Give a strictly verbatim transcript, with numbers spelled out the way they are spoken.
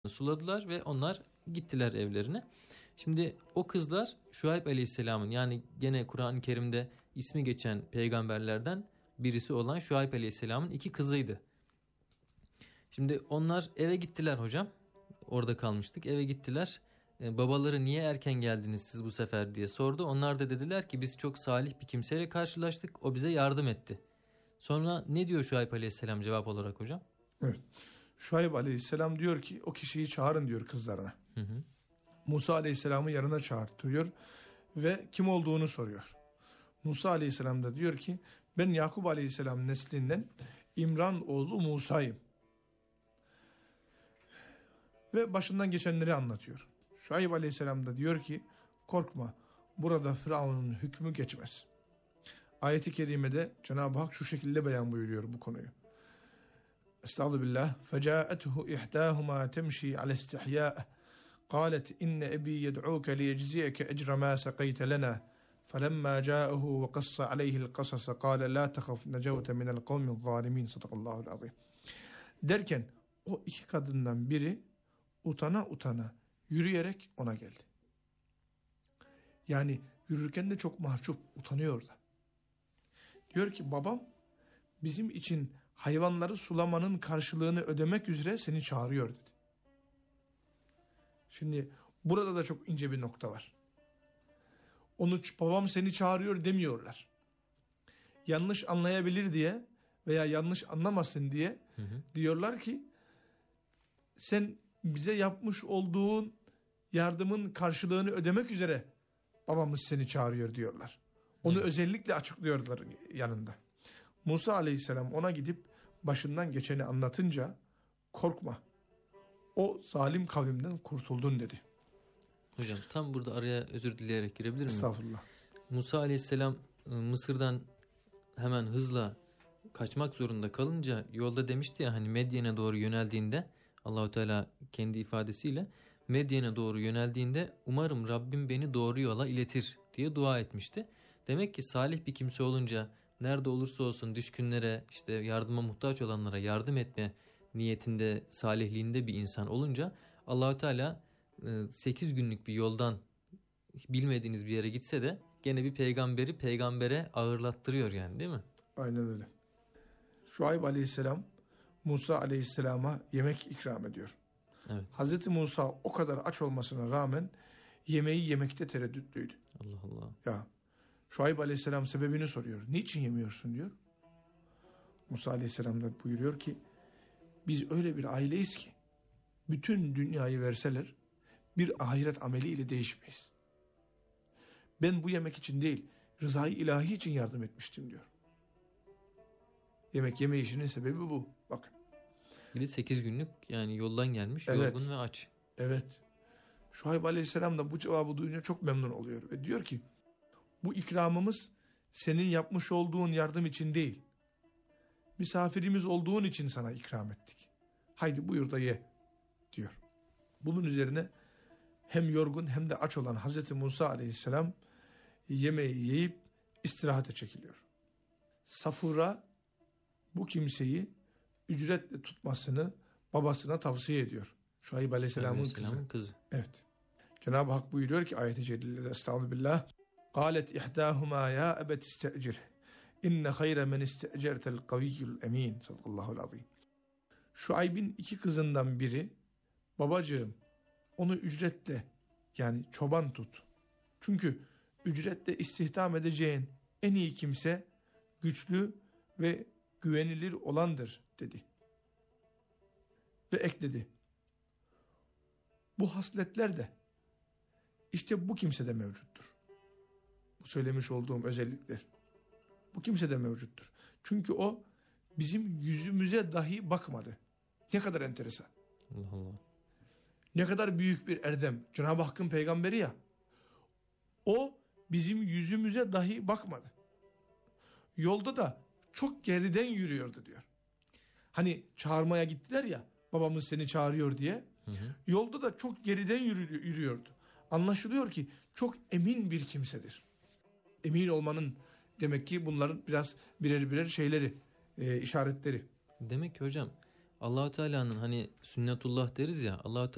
suladılar ve onlar gittiler evlerine. Şimdi o kızlar Şuayb Aleyhisselam'ın, yani gene Kur'an-ı Kerim'de ismi geçen peygamberlerden birisi olan Şuayb Aleyhisselam'ın iki kızıydı. Şimdi onlar eve gittiler hocam. Orada kalmıştık. Eve gittiler. Ee, babaları niye erken geldiniz siz bu sefer diye sordu. Onlar da dediler ki biz çok salih bir kimseyle karşılaştık. O bize yardım etti. Sonra ne diyor Şuayb Aleyhisselam cevap olarak hocam? Evet. Şuayb Aleyhisselam diyor ki o kişiyi çağırın diyor kızlarına. Hı hı. Musa Aleyhisselam'ı yanına çağırtıyor ve kim olduğunu soruyor. Musa Aleyhisselam da diyor ki ben Yakup Aleyhisselam neslinden İmran oğlu Musa'yım. Ve başından geçenleri anlatıyor. Şuayb Aleyhisselam da diyor ki korkma, burada Firavun'un hükmü geçmez. Ayet-i kerimede Cenab-ı Hak şu şekilde beyan buyuruyor bu konuyu. Estağfirullah. Fecaetuhu ihdahuma temşi ala istihya. Qalet inne ebi yed'uke liyecziyeke ecre ma sakayte lana. Felemma ca'ahu ve qassa aleyhi'l qasas qala la takhaf necevte minel kavmi'z zalimin. Sadakallahu'l azim. Derken o iki kadından biri utana utana yürüyerek ona geldi. Yani yürürken de çok mahcup, utanıyor da. Diyor ki babam bizim için hayvanları sulamanın karşılığını ödemek üzere seni çağırıyor dedi. Şimdi burada da çok ince bir nokta var. Onu babam seni çağırıyor demiyorlar. Yanlış anlayabilir diye veya yanlış anlamasın diye hı hı. diyorlar ki sen bize yapmış olduğun yardımın karşılığını ödemek üzere babamız seni çağırıyor diyorlar. Onu hı. özellikle açıklıyorlar yanında. Musa Aleyhisselam ona gidip başından geçeni anlatınca korkma, o zalim kavimden kurtuldun dedi. Hocam tam burada araya özür dileyerek girebilir miyim? Estağfurullah. Musa Aleyhisselam Mısır'dan hemen hızla kaçmak zorunda kalınca yolda demişti ya hani Medyen'e doğru yöneldiğinde Allahu Teala kendi ifadesiyle Medyen'e doğru yöneldiğinde umarım Rabbim beni doğru yola iletir diye dua etmişti. Demek ki salih bir kimse olunca nerede olursa olsun düşkünlere, işte yardıma muhtaç olanlara yardım etme niyetinde, salihliğinde bir insan olunca Allahu Teala sekiz günlük bir yoldan bilmediğiniz bir yere gitse de gene bir peygamberi peygambere ağırlattırıyor yani, değil mi? Aynen öyle. Şuayb Aleyhisselam Musa Aleyhisselam'a yemek ikram ediyor. Evet. Hazreti Musa o kadar aç olmasına rağmen yemeği yemekte tereddütlüydü. Allah Allah. Ya Şuayb Aleyhisselam sebebini soruyor. Niçin yemiyorsun diyor. Musa Aleyhisselam da buyuruyor ki biz öyle bir aileyiz ki bütün dünyayı verseler bir ahiret ameliyle değişmeyiz. Ben bu yemek için değil rızayı ilahi için yardım etmiştim diyor. Yemek yeme işinin sebebi bu. Bakın. Bir de sekiz günlük yani yoldan gelmiş, evet. yorgun ve aç. Evet. Şuayb Aleyhisselam da bu cevabı duyunca çok memnun oluyor ve diyor ki bu ikramımız senin yapmış olduğun yardım için değil. Misafirimiz olduğun için sana ikram ettik. Haydi buyur da ye diyor. Bunun üzerine hem yorgun hem de aç olan Hazreti Musa Aleyhisselam yemeği yiyip istirahate çekiliyor. Safura bu kimseyi ücretle tutmasını babasına tavsiye ediyor. Şuayb Aleyhisselam'ın kızı. kızı. Evet. Cenab-ı Hak buyuruyor ki ayet-i celilede estağfirullah. Qalet ihdahuma ya ebet istecir. İnne hayre men istecertel kaviyyul emin. Sadakallahu azim. Şuayb'in iki kızından biri babacığım onu ücretle yani çoban tut. Çünkü ücretle istihdam edeceğin en iyi kimse güçlü ve güvenilir olandır dedi. Ve ekledi. Bu hasletler de işte bu kimsede mevcuttur. Bu söylemiş olduğum özellikler bu kimsede mevcuttur. Çünkü o bizim yüzümüze dahi bakmadı. Ne kadar enteresan. Allah Allah. Ne kadar büyük bir erdem. Cenab-ı Hakk'ın peygamberi ya. O bizim yüzümüze dahi bakmadı. Yolda da çok geriden yürüyordu diyor. Hani çağırmaya gittiler ya, babamız seni çağırıyor diye. Hı hı. Yolda da çok geriden yürü, yürüyordu. Anlaşılıyor ki çok emin bir kimsedir. Emin olmanın demek ki bunların biraz birer birer şeyleri, e, işaretleri. Demek ki hocam Allah-u Teala'nın hani sünnetullah deriz ya, Allah-u Teala